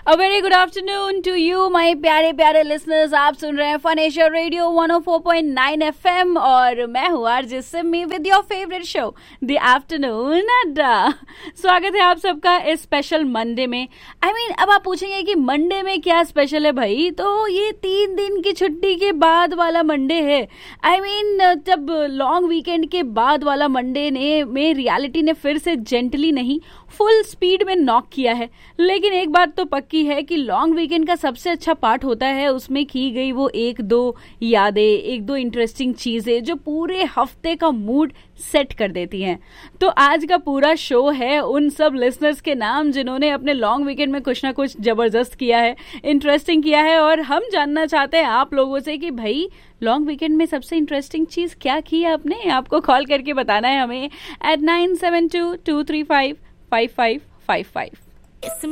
A very good afternoon to you, my प्यारे प्यारे listeners. आप सुन रहे हैं फन एशिया रेडियो 104.9 FM और मैं हूँ RJ Simi with your favorite show, The Afternoon अड्डा. स्वागत है आप सबका इस स्पेशल मंडे में. अब आप पूछेंगे कि मंडे में क्या स्पेशल है भाई, तो ये 3 दिन की छुट्टी के बाद वाला मंडे है. जब लॉन्ग वीकेंड के बाद वाला मंडे में रियलिटी ने फिर से जेंटली नहीं फुल स्पीड में नॉक किया है. लेकिन एक बात तो पक्की है कि लॉन्ग वीकेंड का सबसे अच्छा पार्ट होता है उसमें की गई वो 1-2 यादें, 1-2 इंटरेस्टिंग चीजें जो पूरे हफ्ते का मूड सेट कर देती हैं. तो आज का पूरा शो है उन सब लिसनर्स के नाम जिन्होंने अपने लॉन्ग वीकेंड में कुछ ना कुछ जबरदस्त किया है, इंटरेस्टिंग किया है. और हम जानना चाहते हैं आप लोगों से कि भाई लॉन्ग वीकेंड में सबसे इंटरेस्टिंग चीज क्या की है आपने. आपको कॉल करके बताना है हमें at 9722355555.